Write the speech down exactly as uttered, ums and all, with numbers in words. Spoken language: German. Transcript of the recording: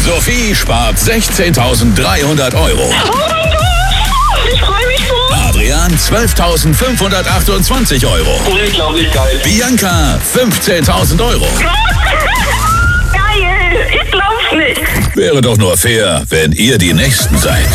Sophie spart sechzehntausenddreihundert Euro. Oh mein Gott, ich freue mich so. Adrian zwölftausendfünfhundertachtundzwanzig Euro. Unglaublich geil. Bianca fünfzehntausend Euro. Geil, ich glaub's nicht. Wäre doch nur fair, wenn ihr die Nächsten seid.